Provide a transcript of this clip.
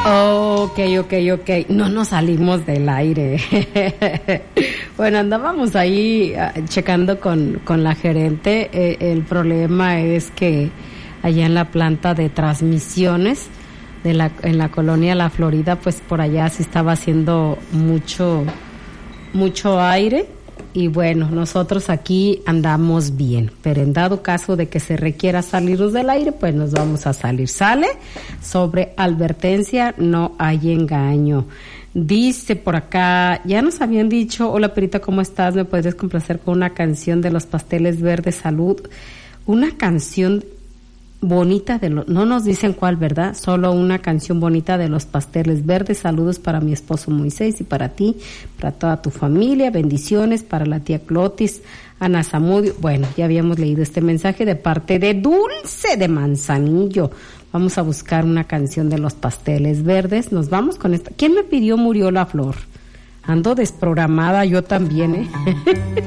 Ok. No nos salimos del aire. Bueno, andábamos ahí checando con la gerente. El problema es que allá en la planta de transmisiones en la colonia La Florida, pues por allá se estaba haciendo mucho aire. Y bueno, nosotros aquí andamos bien, pero en dado caso de que se requiera salirnos del aire, pues nos vamos a salir. Sale sobre advertencia, no hay engaño. Dice por acá, ya nos habían dicho, hola Perita, ¿cómo estás? ¿Me podrías complacer con una canción de los Pasteles Verdes Salud? Una canción bonita no nos dicen cuál, ¿verdad? Solo una canción bonita de los Pasteles Verdes. Saludos para mi esposo Moisés y para ti, para toda tu familia. Bendiciones para la tía Clotis, Ana Zamudio. Bueno, ya habíamos leído este mensaje de parte de Dulce de Manzanillo. Vamos a buscar una canción de los Pasteles Verdes. Nos vamos con esta. ¿Quién me pidió Murió la Flor? Ando desprogramada yo también, ¿eh?